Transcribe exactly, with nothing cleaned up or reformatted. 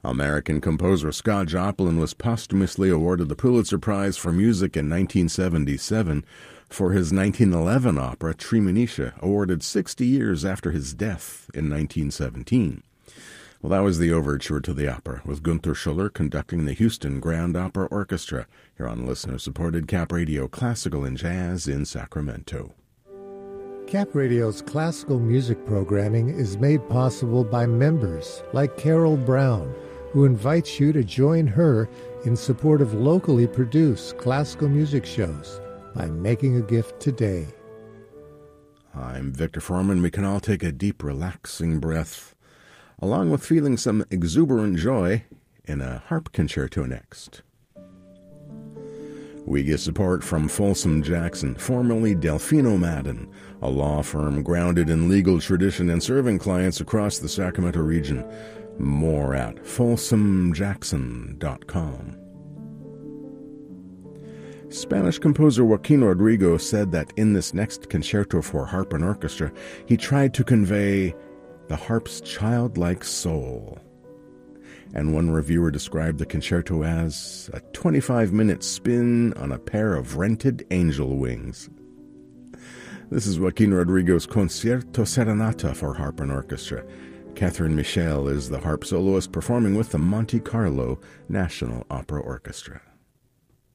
American composer Scott Joplin was posthumously awarded the Pulitzer Prize for Music in nineteen seventy-seven for his nineteen eleven opera Treemonisha, awarded sixty years after his death in nineteen seventeen. Well, that was the overture to the opera, with Gunther Schuller conducting the Houston Grand Opera Orchestra, here on listener-supported Cap Radio Classical and Jazz in Sacramento. Cap Radio's classical music programming is made possible by members like Carol Brown, who invites you to join her in support of locally produced classical music shows by making a gift today. I'm Victor Foreman. We can all take a deep, relaxing breath, along with feeling some exuberant joy in a harp concerto next. We get support from Folsom Jackson, formerly Delfino Madden, a law firm grounded in legal tradition and serving clients across the Sacramento region. More at folsom jackson dot com. Spanish composer Joaquin Rodrigo said that in this next concerto for harp and orchestra, he tried to convey the harp's childlike soul. And one reviewer described the concerto as a twenty-five minute spin on a pair of rented angel wings. This is Joaquin Rodrigo's Concierto Serenata for harp and orchestra. Catherine Michel is the harp soloist performing with the Monte Carlo National Opera Orchestra.